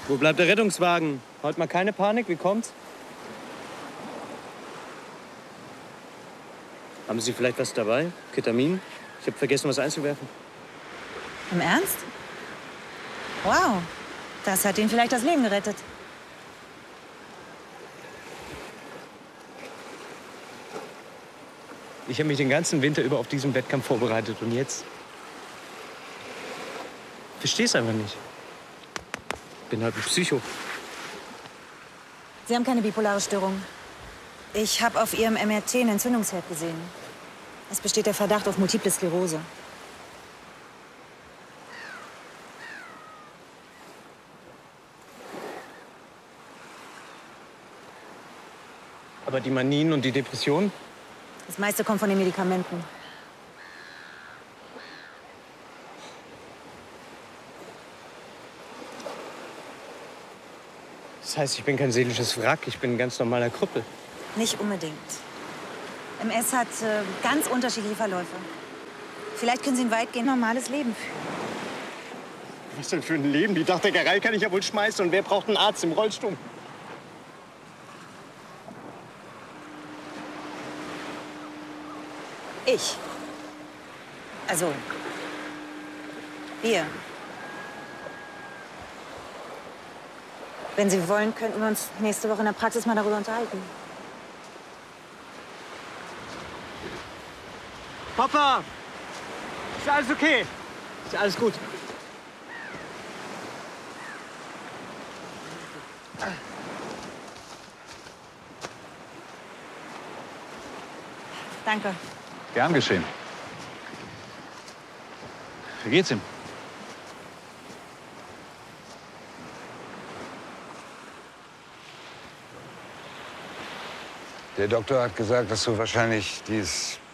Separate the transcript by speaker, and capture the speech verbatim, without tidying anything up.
Speaker 1: Wo bleibt der Rettungswagen? Heute mal keine Panik, wie kommt's? Haben Sie vielleicht was dabei? Ketamin? Ich habe vergessen, was einzuwerfen.
Speaker 2: Im Ernst? Wow, das hat Ihnen vielleicht das Leben gerettet.
Speaker 1: Ich habe mich den ganzen Winter über auf diesen Wettkampf vorbereitet und jetzt? Versteh's einfach nicht. Bin halt ein Psycho.
Speaker 2: Sie haben keine bipolare Störung. Ich habe auf Ihrem M R T einen Entzündungsherd gesehen. Es besteht der Verdacht auf Multiple Sklerose.
Speaker 1: Aber die Manien und die Depressionen?
Speaker 2: Das meiste kommt von den Medikamenten.
Speaker 1: Das heißt, ich bin kein seelisches Wrack, ich bin ein ganz normaler Krüppel.
Speaker 2: Nicht unbedingt. M S hat äh, ganz unterschiedliche Verläufe. Vielleicht können Sie ein weitgehend normales Leben führen.
Speaker 1: Was denn für ein Leben? Die Dachdeckerei kann ich ja wohl schmeißen. Und wer braucht einen Arzt im Rollstuhl?
Speaker 2: Ich. Also, wir. Wenn Sie wollen, könnten wir uns nächste Woche in der Praxis mal darüber unterhalten.
Speaker 1: Papa! Ist alles okay? Ist alles gut?
Speaker 2: Danke.
Speaker 3: Gern geschehen. Wie geht's ihm?
Speaker 4: Der Doktor hat gesagt, dass du wahrscheinlich dieses